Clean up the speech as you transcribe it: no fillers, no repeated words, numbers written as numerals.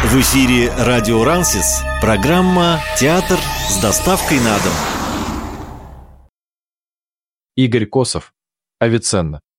В эфире радио Рансис. Программа «Театр с доставкой на дом». Игорь Косов. Авиценна.